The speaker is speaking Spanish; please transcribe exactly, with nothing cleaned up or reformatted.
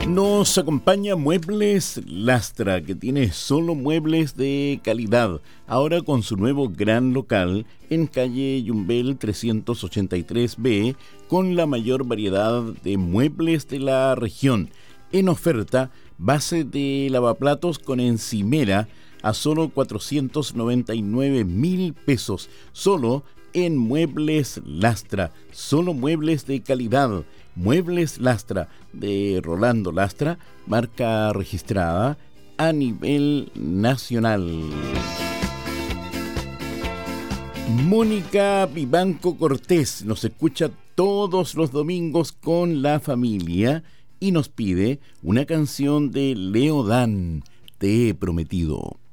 Nos acompaña Muebles Lastra, que tiene solo muebles de calidad, ahora con su nuevo gran local en calle Yumbel trescientos ochenta y tres B, con la mayor variedad de muebles de la región. En oferta, base de lavaplatos con encimera a solo cuatrocientos noventa y nueve mil pesos, solo en Muebles Lastra, solo muebles de calidad. Muebles Lastra, de Rolando Lastra, marca registrada a nivel nacional. Mónica Vivanco Cortés nos escucha todos los domingos con la familia y nos pide una canción de Leo Dan, Te he prometido.